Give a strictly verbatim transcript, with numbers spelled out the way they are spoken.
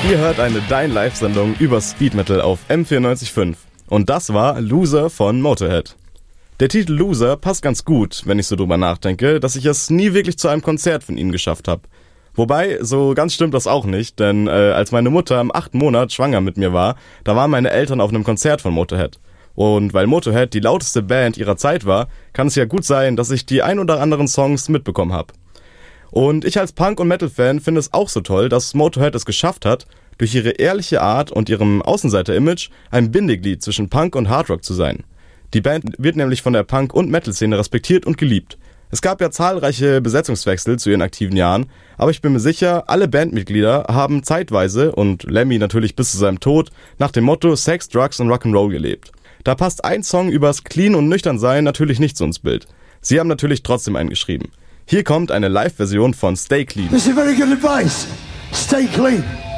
Ihr hört eine Dein Live-Sendung über Speed Metal auf M vierundneunzig Komma fünf. Und das war Loser von Motorhead. Der Titel Loser passt ganz gut, wenn ich so drüber nachdenke, dass ich es nie wirklich zu einem Konzert von ihnen geschafft habe. Wobei, so ganz stimmt das auch nicht, denn äh, als meine Mutter im achten Monat schwanger mit mir war, da waren meine Eltern auf einem Konzert von Motorhead. Und weil Motorhead die lauteste Band ihrer Zeit war, kann es ja gut sein, dass ich die ein oder anderen Songs mitbekommen habe. Und ich als Punk- und Metal-Fan finde es auch so toll, dass Motorhead es geschafft hat, durch ihre ehrliche Art und ihrem Außenseiter-Image ein Bindeglied zwischen Punk und Hardrock zu sein. Die Band wird nämlich von der Punk- und Metal-Szene respektiert und geliebt. Es gab ja zahlreiche Besetzungswechsel zu ihren aktiven Jahren, aber ich bin mir sicher, alle Bandmitglieder haben zeitweise, und Lemmy natürlich bis zu seinem Tod, nach dem Motto Sex, Drugs und Rock'n'Roll gelebt. Da passt ein Song übers Clean und Nüchternsein natürlich nicht so ins Bild. Sie haben natürlich trotzdem einen geschrieben. Hier kommt eine Live-Version von Stay Clean. This is very good advice. Stay clean.